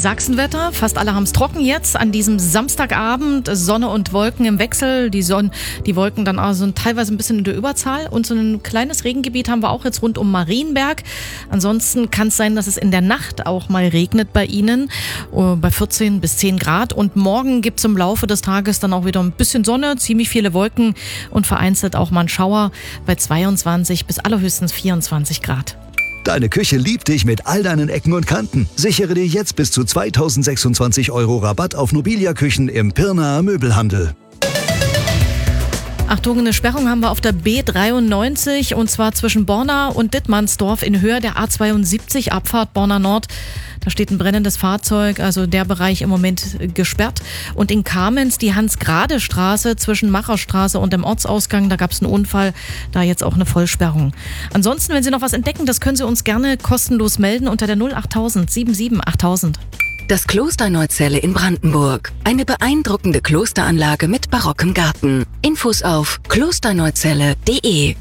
Sachsenwetter. Fast alle haben es trocken jetzt an diesem Samstagabend. Sonne und Wolken im Wechsel. Die Wolken dann also teilweise ein bisschen in der Überzahl. Und so ein kleines Regengebiet haben wir auch jetzt rund um Marienberg. Ansonsten kann es sein, dass es in der Nacht auch mal regnet bei Ihnen. Bei 14 bis 10 Grad. Und morgen gibt es im Laufe des Tages dann auch wieder ein bisschen Sonne, ziemlich viele Wolken und vereinzelt auch mal ein Schauer bei 22 bis allerhöchstens 24 Grad. Deine Küche liebt dich mit all deinen Ecken und Kanten. Sichere dir jetzt bis zu 2026 € Rabatt auf Nobilia-Küchen im Pirnaer Möbelhandel. Achtung, eine Sperrung haben wir auf der B93 und zwar zwischen Borna und Dittmannsdorf in Höhe der A72 Abfahrt Borna Nord. Da steht ein brennendes Fahrzeug, also der Bereich im Moment gesperrt. Und in Kamenz die Hans-Grade-Straße zwischen Macherstraße und dem Ortsausgang, da gab es einen Unfall, da jetzt auch eine Vollsperrung. Ansonsten, wenn Sie noch was entdecken, das können Sie uns gerne kostenlos melden unter der 08000 77 8000. Das Kloster Neuzelle in Brandenburg. Eine beeindruckende Klosteranlage mit barockem Garten. Infos auf klosterneuzelle.de.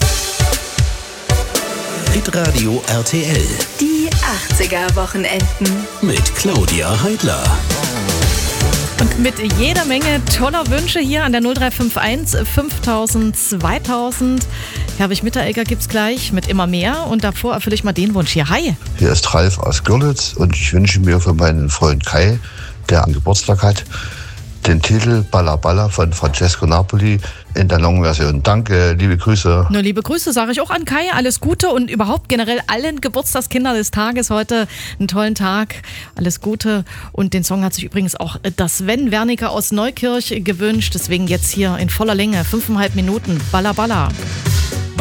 Hitradio RTL. Die 80er-Wochenenden. Mit Claudia Heidler. Und mit jeder Menge toller Wünsche hier an der 0351 5000 2000. Herwig Mitteregger gibt's gleich mit immer mehr. Und davor erfülle ich mal den Wunsch hier. Hi. Hier ist Ralf aus Görlitz und ich wünsche mir für meinen Freund Kai, der einen Geburtstag hat, den Titel Balla Balla von Francesco Napoli in der Long-Version. Danke, liebe Grüße. Nur liebe Grüße sage ich auch an Kai. Alles Gute und überhaupt generell allen Geburtstagskindern des Tages heute einen tollen Tag. Alles Gute. Und den Song hat sich übrigens auch das Sven Werniger aus Neukirch gewünscht. Deswegen jetzt hier in voller Länge, 5,5 Minuten. Balla Balla.